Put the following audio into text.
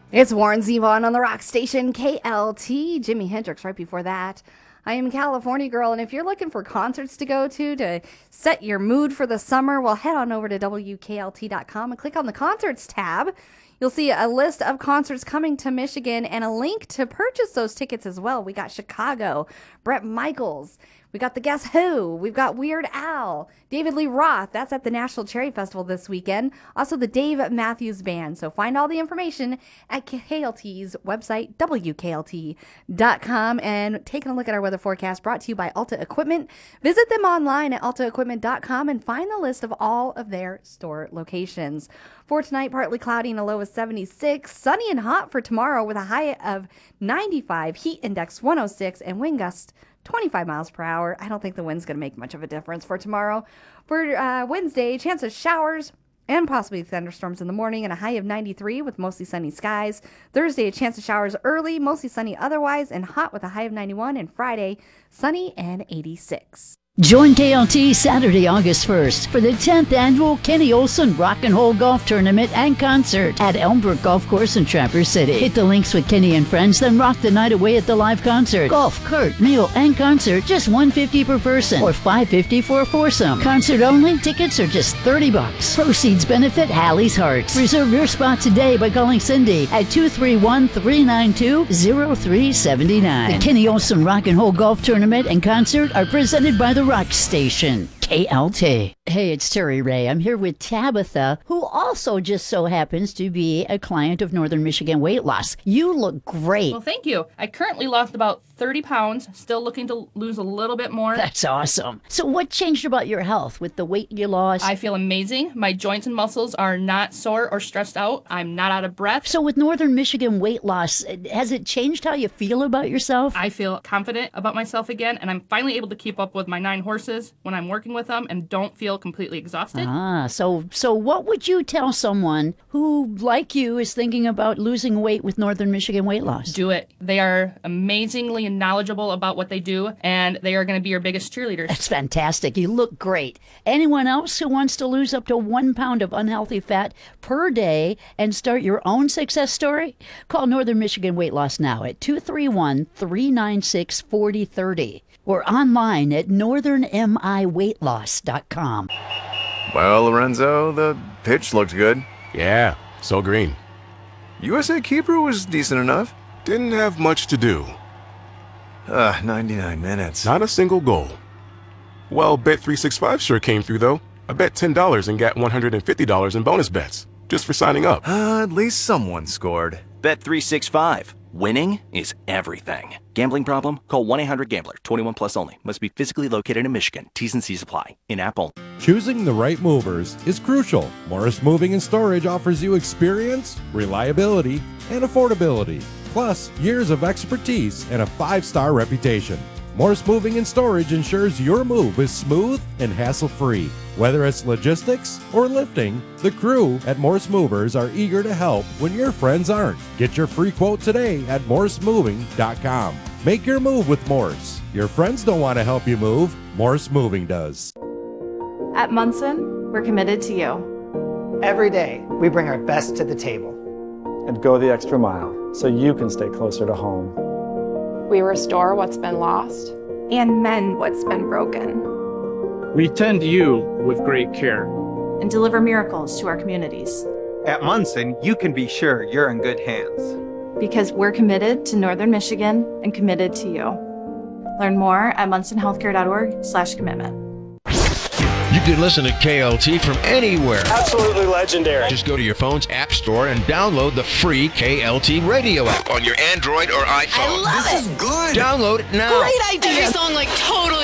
It's Warren Zevon on the rock station KLT. Jimi Hendrix right before that. I am California Girl, and if you're looking for concerts to go to set your mood for the summer, well, head on over to WKLT.com and click on the concerts tab. You'll see a list of concerts coming to Michigan and a link to purchase those tickets as well. We got Chicago, Bret Michaels. We got the Guess Who. We've got Weird Al, David Lee Roth. That's at the National Cherry Festival this weekend. Also the Dave Matthews Band. So find all the information at KLT's website, WKLT.com. And taking a look at our weather forecast brought to you by Alta Equipment. Visit them online at altaequipment.com and find the list of all of their store locations. For tonight, partly cloudy and a low of 76. Sunny and hot for tomorrow with a high of 95, heat index 106, and wind gust 25 miles per hour. I don't think the wind's going to make much of a difference for tomorrow. For Wednesday, chance of showers and possibly thunderstorms in the morning and a high of 93 with mostly sunny skies. Thursday, a chance of showers early, mostly sunny otherwise, and hot with a high of 91. And Friday, sunny and 86. Join KLT Saturday, August 1st for the 10th annual Kenny Olson Rock and Roll Golf Tournament and Concert at Elmbrook Golf Course in Traverse City. Hit the links with Kenny and friends, then rock the night away at the live concert. Golf, cart, meal, and concert, just $150 per person or $550 for a foursome. Concert only, tickets are just $30. Proceeds benefit Hallie's Hearts. Reserve your spot today by calling Cindy at 231-392-0379. The Kenny Olson Rock and Roll Golf Tournament and Concert are presented by the Rock Station, KLT. Hey, it's Terry Ray. I'm here with Tabitha, who also just so happens to be a client of Northern Michigan Weight Loss. You look great. Well, thank you. I currently lost about 30 pounds, still looking to lose a little bit more. That's awesome. So what changed about your health with the weight you lost? I feel amazing. My joints and muscles are not sore or stressed out. I'm not out of breath. So with Northern Michigan Weight Loss, has it changed how you feel about yourself? I feel confident about myself again, and I'm finally able to keep up with my 9 horses when I'm working with them and don't feel completely exhausted. So what would you tell someone who, like you, is thinking about losing weight with Northern Michigan Weight Loss? Do it. They are amazingly knowledgeable about what they do, and they are going to be your biggest cheerleaders. That's fantastic. You look great. Anyone else who wants to lose up to 1 pound of unhealthy fat per day and start your own success story? Call Northern Michigan Weight Loss now at 231-396-4030 or online at northernmiweightloss.com. Well, Lorenzo, the pitch looked good. Yeah, so green. USA Keeper was decent enough. Didn't have much to do. 99 minutes. Not a single goal. Well, Bet365 sure came through, though. I bet $10 and got $150 in bonus bets, just for signing up. At least someone scored. Bet365. Winning is everything. Gambling problem? Call 1-800-GAMBLER. 21 plus only. Must be physically located in Michigan. T's and C's apply. In-app only. Choosing the right movers is crucial. Morris Moving and Storage offers you experience, reliability, and affordability, plus years of expertise and a 5-star reputation. Morris Moving and Storage ensures your move is smooth and hassle-free. Whether it's logistics or lifting, the crew at Morris Movers are eager to help when your friends aren't. Get your free quote today at morrismoving.com. Make your move with Morris. Your friends don't want to help you move. Morris Moving does. At Munson, we're committed to you. Every day, we bring our best to the table. And go the extra mile so you can stay closer to home. We restore what's been lost and mend what's been broken. We tend you with great care and deliver miracles to our communities. At Munson, you can be sure you're in good hands. Because we're committed to Northern Michigan and committed to you. Learn more at munsonhealthcare.org/commitment. You can listen to KLT from anywhere. Absolutely legendary. Just go to your phone's app store and download the free KLT radio app on your Android or iPhone. I love it. This is good. Download it now. Great idea. Every song totally